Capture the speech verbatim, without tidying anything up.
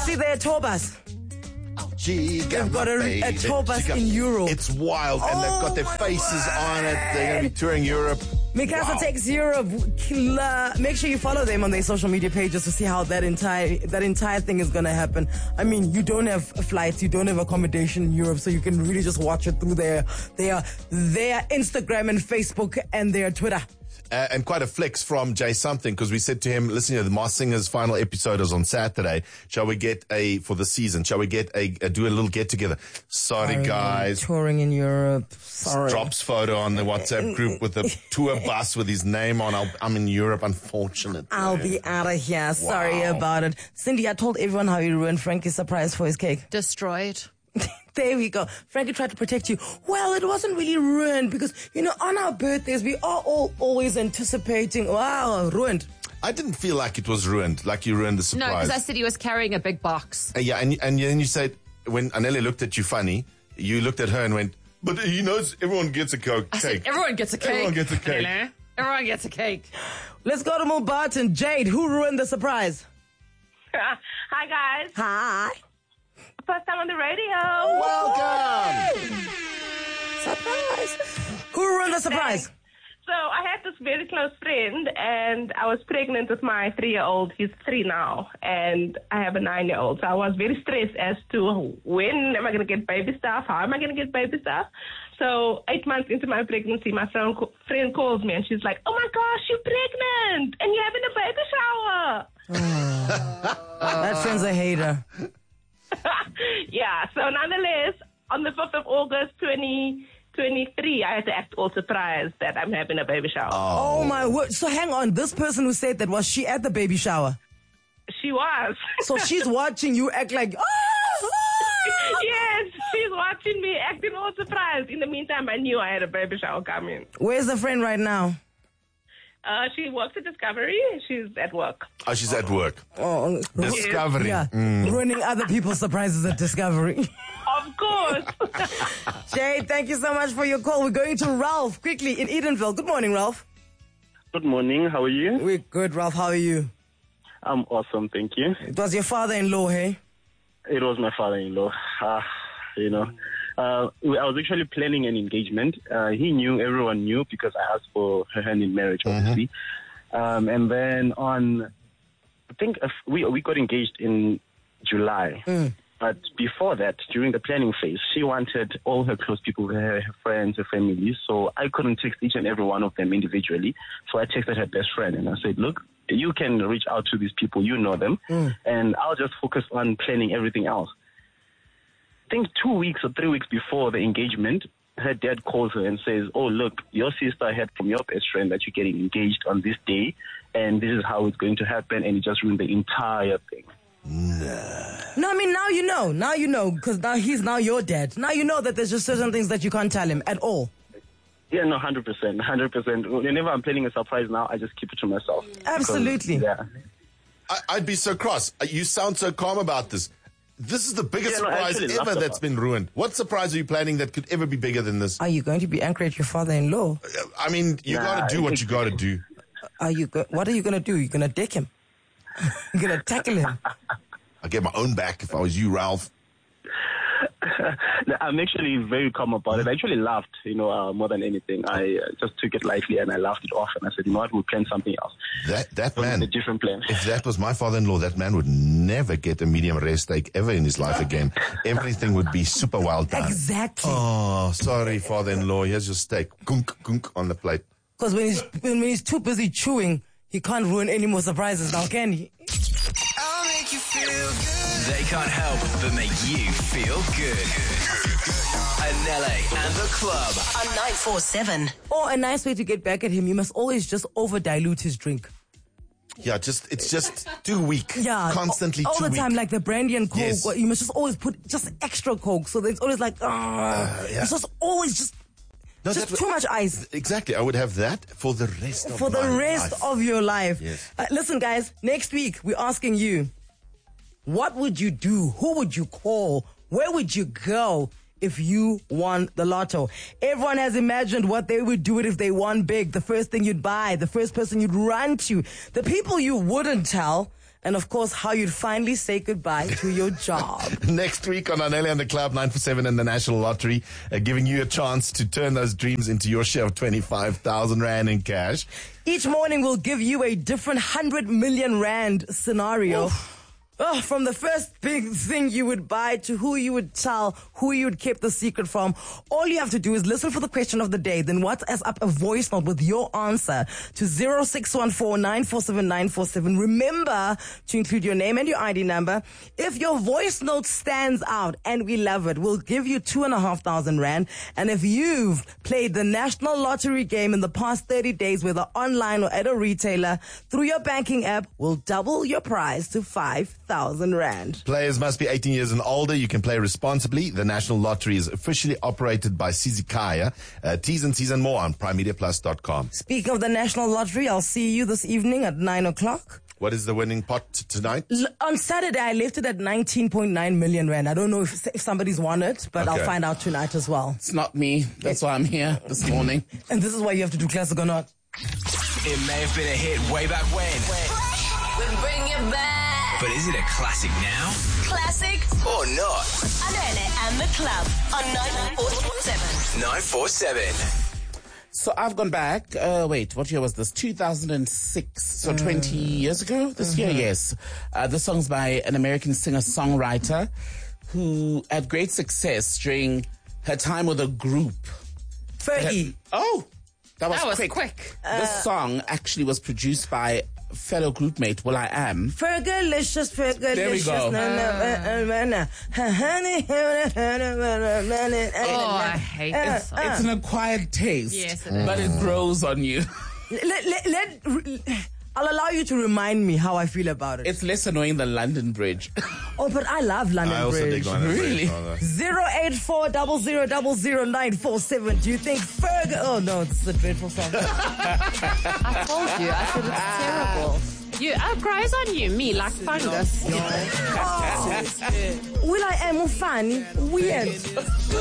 see their tour bus? She They've got a, a tour bus in Europe. It's wild, and Oh they've got their my faces word. on it. They're going to be touring Europe. Mikasa Wow. Takes Europe. Killer. Make sure you follow them on their social media pages to see how that entire that entire thing is going to happen. I mean, you don't have flights, you don't have accommodation in Europe, so you can really just watch it through their their their Instagram and Facebook and their Twitter. Uh, and quite a flex from Jay Something, because we said to him, listen, you know, the Masked Singer's final episode is on Saturday. Shall we get a, for the season, shall we get a, a do a little get together? Sorry, Sorry, guys. Touring in Europe. Sorry. Drops photo on the WhatsApp group with the tour bus with his name on. I'll, I'm in Europe, unfortunately. I'll be out of here. Sorry Wow. about it. Cindy, I told everyone how you ruined Frankie's surprise for his cake. Destroyed. There we go. Frankie tried to protect you. Well, it wasn't really ruined because, you know, on our birthdays, we are all always anticipating, wow, ruined. I didn't feel like it was ruined, like you ruined the No, surprise. because I said he was carrying a big box. Uh, yeah, and, and then you said, when Anele looked at you funny, you looked at her and went, but he knows everyone gets a coke I cake. said, everyone gets a cake. Everyone gets a cake. Hello? Everyone gets a cake. Let's go to Mulbarton. Jade, who ruined the surprise? Hi, guys. Hi. First time on the radio. Welcome! Surprise. Who ruined the surprise? So I had this very close friend, and I was pregnant with my three-year-old. He's three now, and I have a nine-year-old. So I was very stressed as to when am I going to get baby stuff? How am I going to get baby stuff? So eight months into my pregnancy, my friend, friend calls me, and she's like, oh, my gosh, you're pregnant, and you're having a baby shower. That friend's a hater. Yeah, so nonetheless, on the fifth of August, twenty twenty-three, I had to act all surprised that I'm having a baby shower. Oh, my word. So hang on. This person who said that, was she at the baby shower? She was. So she's watching you act like, oh, Yes, she's watching me acting all surprised. In the meantime, I knew I had a baby shower coming. Where's the friend right now? Uh, she works at Discovery. She's at work. Oh, she's at work. Oh, Discovery. yeah. Ruining other people's surprises at Discovery. Of course. Jade, thank you so much for your call. We're going to Ralph quickly in Edenville. Good morning, Ralph. Good morning. How are you? We're good, Ralph. How are you? I'm awesome, thank you. It was your father-in-law, hey? It was my father-in-law. Ah, you know, uh, I was actually planning an engagement. Uh, he knew, everyone knew, because I asked for her hand in marriage, obviously. Mm-hmm. Um, and then on, I think uh, we we got engaged in July. Mm. But before that, during the planning phase, she wanted all her close people, her, her friends, her family. So I couldn't text each and every one of them individually. So I texted her best friend and I said, look, you can reach out to these people, you know them, mm. and I'll just focus on planning everything else. I think two weeks or three weeks before the engagement, her dad calls her and says, oh, look, your sister heard from your best friend that you're getting engaged on this day, and this is how it's going to happen, and it just ruined the entire thing. No, I mean, now you know. Now you know, because now he's now your dad. Now you know that there's just certain things that you can't tell him at all. Yeah, no, one hundred percent, one hundred percent. Whenever I'm planning a surprise now, I just keep it to myself. Absolutely. Because, yeah. I, I'd be so cross. You sound so calm about this. This is the biggest Yeah, no, I surprise actually ever laughed that's about been ruined. What surprise are you planning that could ever be bigger than this? Are you going to be angry at your father-in-law? I mean, you Nah, got to do what you got to do. Are you? Go- what are you going to do? You're going to dick him? You're going to tackle him? I'd get my own back if I was you, Ralph. I'm actually very calm about it. I actually laughed, you know, uh, more than anything. I uh, just took it lightly and I laughed it off and I said, you know what, we'll plan something else. That that So man, a different plan. if that was my father-in-law, that man would never get a medium rare steak ever in his life again. Everything would be super well done. Exactly. Oh, sorry, father-in-law. Here's your steak. Gunk, gunk on the plate. Because when he's, when he's too busy chewing, he can't ruin any more surprises now, can he? I'll make you feel good. They can't help but make you feel good. Anele and the club On nine four seven. Or a nice way to get back at him, you must always just over dilute his drink. Yeah, just it's just too weak. Yeah. Constantly all, all too the weak. time, like the brandy and coke. Yes. You must just always put just extra coke. So there's always like, ah, Uh, yeah. it's just always just, No, just that too would- much ice. Exactly. I would have that for the rest of For the my rest life. of your life. Yes. Uh, listen, guys, next week we're asking you, what would you do? Who would you call? Where would you go if you won the lotto? Everyone has imagined what they would do it if they won big. The first thing you'd buy, the first person you'd run to, the people you wouldn't tell. and of course, how you'd finally say goodbye to your job. Next week on Anele and the Club, nine four seven and the National Lottery, uh, giving you a chance to turn those dreams into your share of twenty-five thousand rand in cash. Each morning we'll give you a different one hundred million rand scenario. Oh, from the first big thing you would buy to who you would tell, who you would keep the secret from. All you have to do is listen for the question of the day, then WhatsApp a voice note with your answer to zero six one four nine four seven nine four seven. Remember to include your name and your I D number. If your voice note stands out, and we love it, we'll give you two and a half thousand rand. And if you've played the National Lottery game in the past thirty days, whether online or at a retailer, through your banking app, we'll double your prize to five thousand rand. Players must be eighteen years and older. You can play responsibly. The National Lottery is officially operated by Sizikaya. Uh, T's and C's and more on prime media plus dot com. Speaking of the National Lottery, I'll see you this evening at nine o'clock. What is the winning pot t- tonight? L- on Saturday, I left it at nineteen point nine million rand. I don't know if, if somebody's won it, but Okay. I'll find out tonight as well. It's not me. That's why I'm here this morning. And this is why you have to do classic or not. It may have been a hit way back when, We bring it back. but is it a classic now Classic or not? Anele and the Club on nine four seven. nine four seven. So I've gone back. Uh, wait, what year was this? two thousand six. So twenty years ago this year, yes. Uh, the song's by an American singer-songwriter who had great success during her time with a group. Fergie. Oh, that was That was quick. quick. This song actually was produced by fellow group mate Will I Am. Fergalicious, Fergalicious. There we go. Na, na, na, na, na. Oh, I hate this song. It's an acquired taste, Yes, it is. but it grows on you. Let, let, let, I'll allow you to remind me how I feel about it. It's less annoying than London Bridge. Oh, but I love London I also Bridge. dig London Bridge, Really? rather. Zero eight four double zero double zero nine four seven. Do you think Ferg? Oh no, this is a dreadful song. I told you. I said it's terrible. You, it grows on you, me, like fungus. Will I am funny? Weird.